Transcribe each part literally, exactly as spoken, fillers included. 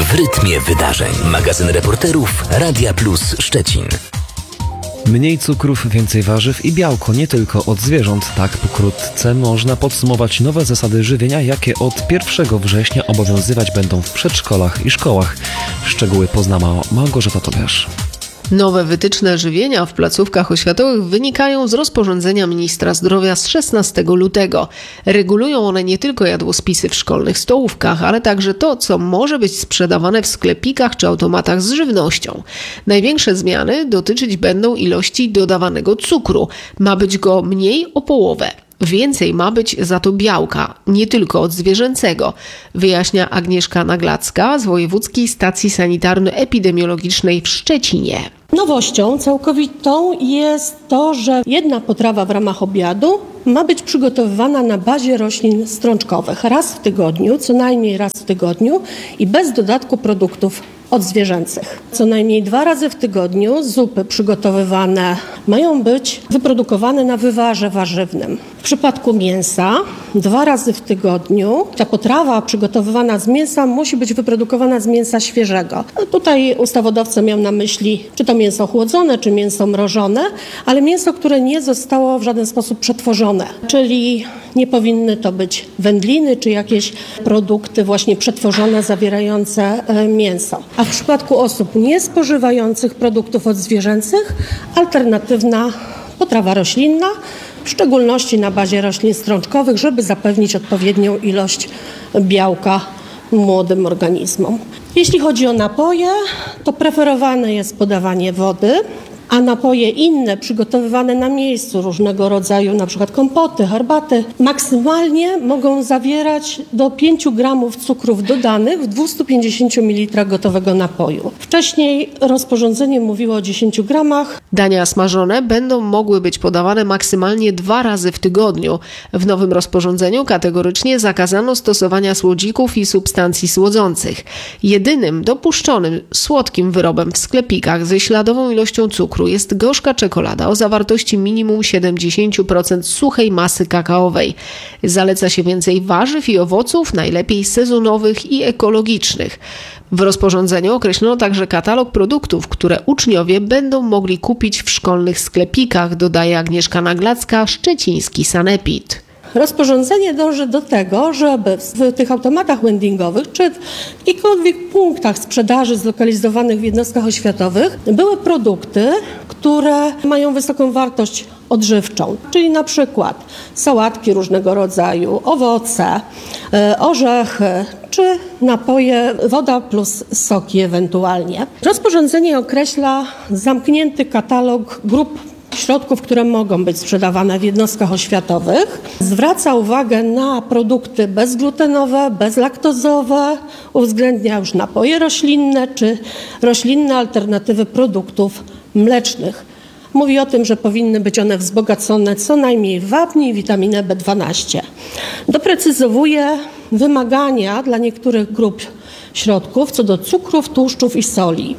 W rytmie wydarzeń. Magazyn reporterów Radia Plus Szczecin. Mniej cukrów, więcej warzyw i białko, nie tylko od zwierząt. Tak pokrótce można podsumować nowe zasady żywienia, jakie od pierwszego września obowiązywać będą w przedszkolach i szkołach. Szczegóły poznała Małgorzata Tobiasz. Nowe wytyczne żywienia w placówkach oświatowych wynikają z rozporządzenia ministra zdrowia z szesnastego lutego. Regulują one nie tylko jadłospisy w szkolnych stołówkach, ale także to, co może być sprzedawane w sklepikach czy automatach z żywnością. Największe zmiany dotyczyć będą ilości dodawanego cukru. Ma być go mniej o połowę. Więcej ma być za to białka, nie tylko od zwierzęcego, wyjaśnia Agnieszka Naglacka z Wojewódzkiej Stacji Sanitarno-Epidemiologicznej w Szczecinie. Nowością całkowitą jest to, że jedna potrawa w ramach obiadu ma być przygotowywana na bazie roślin strączkowych raz w tygodniu, co najmniej raz w tygodniu i bez dodatku produktów odzwierzęcych. Co najmniej dwa razy w tygodniu zupy przygotowywane mają być wyprodukowane na wywarze warzywnym. W przypadku mięsa dwa razy w tygodniu ta potrawa przygotowywana z mięsa musi być wyprodukowana z mięsa świeżego. Tutaj ustawodawca miał na myśli, czy to mięso chłodzone, czy mięso mrożone, ale mięso, które nie zostało w żaden sposób przetworzone, czyli nie powinny to być wędliny, czy jakieś produkty właśnie przetworzone zawierające mięso. A w przypadku osób niespożywających produktów odzwierzęcych alternatywna potrawa roślinna, w szczególności na bazie roślin strączkowych, żeby zapewnić odpowiednią ilość białka młodym organizmom. Jeśli chodzi o napoje, to preferowane jest podawanie wody, a napoje inne przygotowywane na miejscu, różnego rodzaju na przykład kompoty, herbaty, maksymalnie mogą zawierać do pięć gramów cukrów dodanych w dwieście pięćdziesiąt mililitrów gotowego napoju. Wcześniej rozporządzenie mówiło o dziesięciu gramach. Dania smażone będą mogły być podawane maksymalnie dwa razy w tygodniu. W nowym rozporządzeniu kategorycznie zakazano stosowania słodzików i substancji słodzących. Jedynym dopuszczonym słodkim wyrobem w sklepikach ze śladową ilością cukru jest gorzka czekolada o zawartości minimum siedemdziesiąt procent suchej masy kakaowej. Zaleca się więcej warzyw i owoców, najlepiej sezonowych i ekologicznych. W rozporządzeniu określono także katalog produktów, które uczniowie będą mogli kupić w szkolnych sklepikach, dodaje Agnieszka Naglacka, szczeciński sanepid. Rozporządzenie dąży do tego, żeby w tych automatach vendingowych czy w jakichkolwiek punktach sprzedaży zlokalizowanych w jednostkach oświatowych były produkty, które mają wysoką wartość odżywczą, czyli na przykład sałatki różnego rodzaju, owoce, orzechy czy napoje, woda plus soki ewentualnie. Rozporządzenie określa zamknięty katalog grup środków, które mogą być sprzedawane w jednostkach oświatowych. Zwraca uwagę na produkty bezglutenowe, bezlaktozowe, uwzględnia już napoje roślinne czy roślinne alternatywy produktów mlecznych. Mówi o tym, że powinny być one wzbogacone co najmniej w wapń i witaminę B dwanaście. Doprecyzowuje wymagania dla niektórych grup środków co do cukrów, tłuszczów i soli.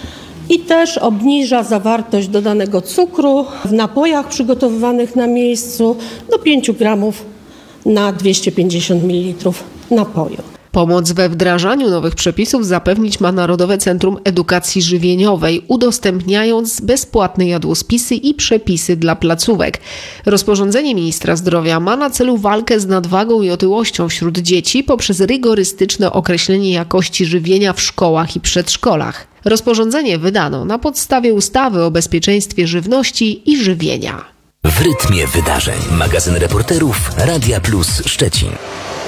I też obniża zawartość dodanego cukru w napojach przygotowywanych na miejscu do pięć gramów na dwieście pięćdziesiąt mililitrów napoju. Pomoc we wdrażaniu nowych przepisów zapewnić ma Narodowe Centrum Edukacji Żywieniowej, udostępniając bezpłatne jadłospisy i przepisy dla placówek. Rozporządzenie ministra zdrowia ma na celu walkę z nadwagą i otyłością wśród dzieci poprzez rygorystyczne określenie jakości żywienia w szkołach i przedszkolach. Rozporządzenie wydano na podstawie ustawy o bezpieczeństwie żywności i żywienia. W rytmie wydarzeń. Magazyn reporterów Radia Plus Szczecin.